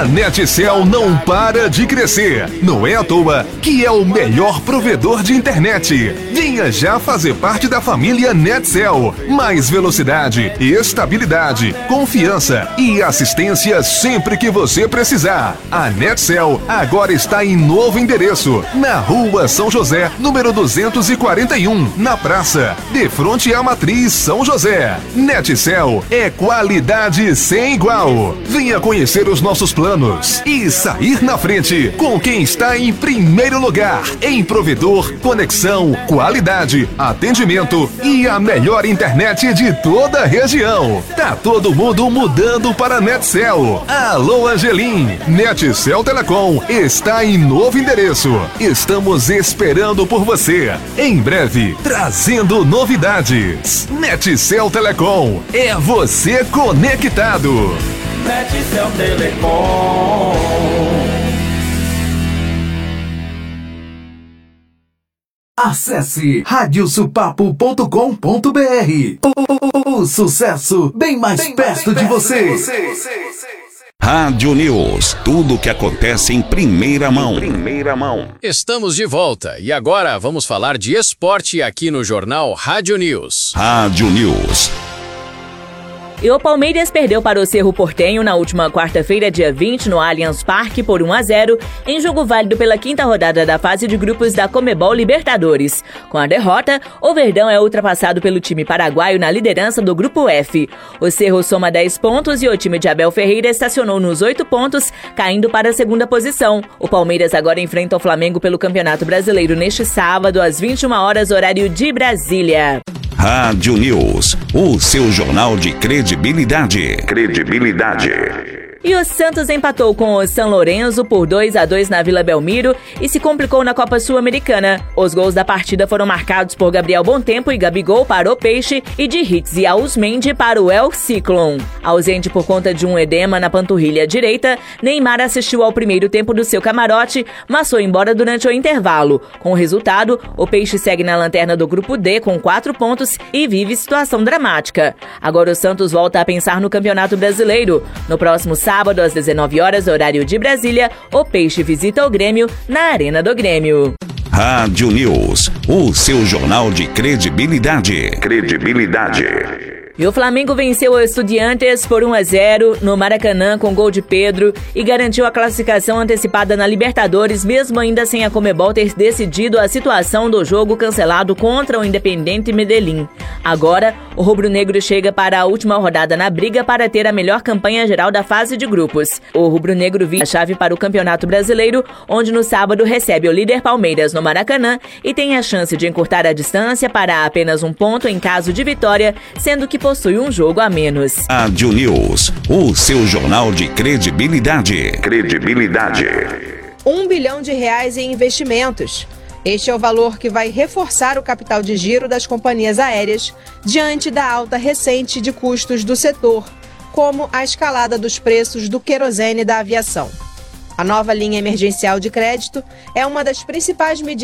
A NetCell não para de crescer. Não é à toa que é o melhor provedor de internet. Venha já fazer parte da família NetCell. Mais velocidade, estabilidade, confiança e assistência sempre que você precisar. A NetCell agora está em novo endereço, na Rua São José, número 241, na praça, de frente à Matriz São José. NetCell é qualidade sem igual. Venha conhecer os nossos planos e sair na frente com quem está em primeiro lugar em provedor, conexão, qualidade, atendimento e a melhor internet de toda a região. Tá todo mundo mudando para NetCell. Alô, Angelim. NetCell Telecom está em novo endereço. Estamos esperando por você. Em breve, trazendo novidades. NetCell Telecom é você conectado. NetCell Telecom. Acesse radiosupapo.com.br. O sucesso bem mais perto de você. Rádio News, tudo o que acontece em primeira mão. Estamos de volta e agora vamos falar de esporte aqui no jornal Rádio News. Rádio News. E o Palmeiras perdeu para o Cerro Porteño na última quarta-feira, dia 20, no Allianz Parque, por 1-0, em jogo válido pela quinta rodada da fase de grupos da Conmebol Libertadores. Com a derrota, o Verdão é ultrapassado pelo time paraguaio na liderança do Grupo F. O Cerro soma 10 pontos e o time de Abel Ferreira estacionou nos 8 pontos, caindo para a segunda posição. O Palmeiras agora enfrenta o Flamengo pelo Campeonato Brasileiro neste sábado, às 21 horas, horário de Brasília. Rádio News, o seu jornal de credibilidade. E o Santos empatou com o São Lourenço por 2-2 na Vila Belmiro e se complicou na Copa Sul-Americana. Os gols da partida foram marcados por Gabriel Bontempo e Gabigol para o Peixe e de Hitz e Ausmendi para o El Ciclone. Ausente por conta de um edema na panturrilha direita, Neymar assistiu ao primeiro tempo do seu camarote, mas foi embora durante o intervalo. Com o resultado, o Peixe segue na lanterna do Grupo D com 4 pontos e vive situação dramática. Agora o Santos volta a pensar no Campeonato Brasileiro. No próximo sábado, às 19 horas, horário de Brasília, o Peixe visita o Grêmio na Arena do Grêmio. Rádio News, o seu jornal de credibilidade. E o Flamengo venceu o Estudiantes por 1-0 no Maracanã com gol de Pedro e garantiu a classificação antecipada na Libertadores, mesmo ainda sem a Conmebol ter decidido a situação do jogo cancelado contra o Independiente Medellín. Agora, o rubro-negro chega para a última rodada na briga para ter a melhor campanha geral da fase de grupos. O rubro-negro vira a chave para o Campeonato Brasileiro, onde no sábado recebe o líder Palmeiras no Maracanã e tem a chance de encurtar a distância para apenas um ponto em caso de vitória, sendo que possui um jogo a menos. Rádio News, o seu jornal de credibilidade. R$1 bilhão em investimentos. Este é o valor que vai reforçar o capital de giro das companhias aéreas diante da alta recente de custos do setor, como a escalada dos preços do querosene da aviação. A nova linha emergencial de crédito é uma das principais medidas